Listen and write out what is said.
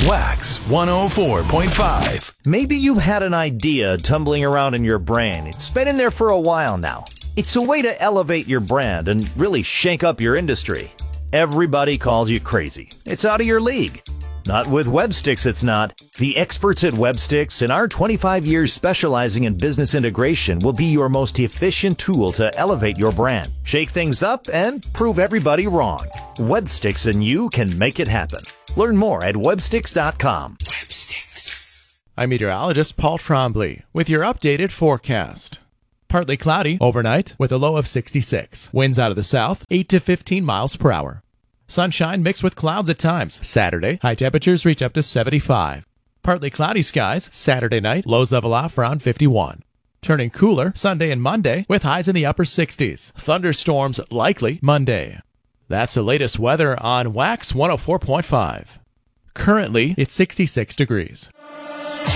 Wax 104.5. Maybe you've had an idea tumbling around in your brain. It's been in there for a while now. It's a way to elevate your brand and really shake up your industry. Everybody calls you crazy. It's out of your league. Not with Websticks, it's not. The experts at Websticks and our 25 years specializing in business integration will be your most efficient tool to elevate your brand, shake things up, and prove everybody wrong. Websticks and you can make it happen. Learn more at websticks.com. I'm meteorologist Paul Trombley with your updated forecast. Partly cloudy overnight with a low of 66. Winds out of the south, 8 to 15 miles per hour. Sunshine mixed with clouds at times. Saturday, high temperatures reach up to 75. Partly cloudy skies Saturday night, lows level off around 51. Turning cooler Sunday and Monday with highs in the upper 60s. Thunderstorms likely Monday. That's the latest weather on Wax 104.5. Currently, it's 66 degrees.